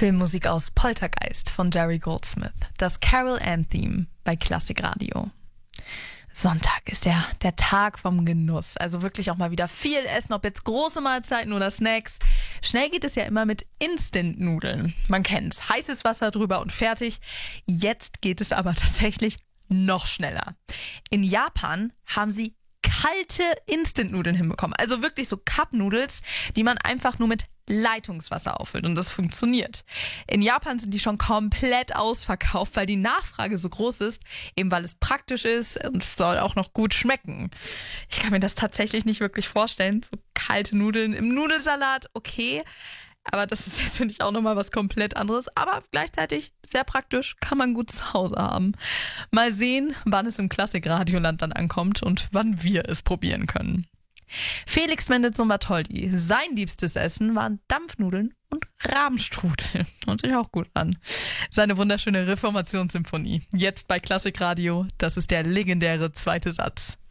Filmmusik aus Poltergeist von Jerry Goldsmith. Das Carol Ann Theme bei Klassikradio. Sonntag ist der Tag vom Genuss. Also wirklich auch mal wieder viel essen, ob jetzt große Mahlzeiten oder Snacks. Schnell geht es ja immer mit Instant-Nudeln. Man kennt's. Heißes Wasser drüber und fertig. Jetzt geht es aber tatsächlich noch schneller. In Japan haben sie kalte Instant-Nudeln hinbekommen. Also wirklich so Cup-Noodles, die man einfach nur mit Leitungswasser auffüllt und das funktioniert. In Japan sind die schon komplett ausverkauft, weil die Nachfrage so groß ist, eben weil es praktisch ist und es soll auch noch gut schmecken. Ich kann mir das tatsächlich nicht wirklich vorstellen. So kalte Nudeln im Nudelsalat, okay. Aber das ist jetzt, finde ich, auch nochmal was komplett anderes. Aber gleichzeitig sehr praktisch, kann man gut zu Hause haben. Mal sehen, wann es im Klassikradioland dann ankommt und wann wir es probieren können. Felix Mendelssohn Bartholdy, sein liebstes Essen waren Dampfnudeln und Rahmstrudel. Hört sich auch gut an. Seine wunderschöne Reformationssymphonie. Jetzt bei Klassikradio, das ist der legendäre zweite Satz.